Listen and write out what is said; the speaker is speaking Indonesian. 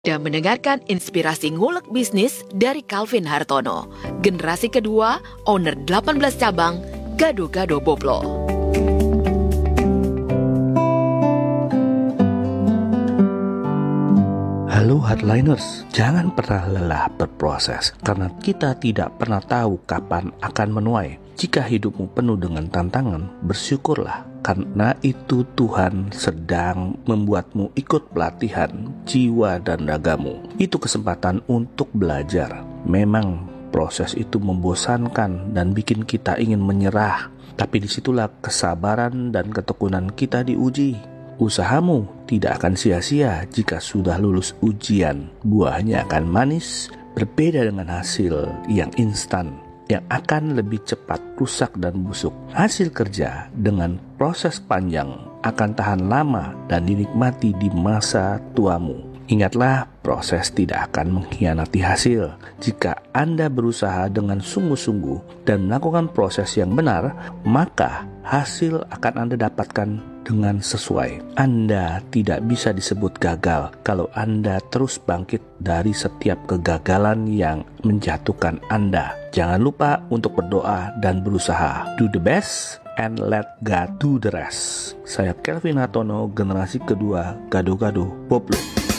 Dan mendengarkan inspirasi ngulek bisnis dari Calvin Hartono, generasi kedua, owner 18 cabang, Gado-Gado Boplo. Halo hardliners, jangan pernah lelah berproses karena kita tidak pernah tahu kapan akan menuai. Jika hidupmu penuh dengan tantangan, bersyukurlah karena itu Tuhan sedang membuatmu ikut pelatihan jiwa dan ragamu. Itu kesempatan untuk belajar. Memang proses itu membosankan dan bikin kita ingin menyerah, tapi disitulah kesabaran dan ketekunan kita diuji. Usahamu tidak akan sia-sia jika sudah lulus ujian. Buahnya akan manis, berbeda dengan hasil yang instan, yang akan lebih cepat rusak dan busuk. Hasil kerja dengan proses panjang akan tahan lama dan dinikmati di masa tuamu. Ingatlah, proses tidak akan mengkhianati hasil. Jika Anda berusaha dengan sungguh-sungguh dan melakukan proses yang benar, maka hasil akan Anda dapatkan dengan sesuai. Anda tidak bisa disebut gagal kalau Anda terus bangkit dari setiap kegagalan yang menjatuhkan Anda. Jangan lupa untuk berdoa dan berusaha. Do the best and let God do the rest. Saya Calvin Hartono, generasi kedua, Gado-Gado Boplo.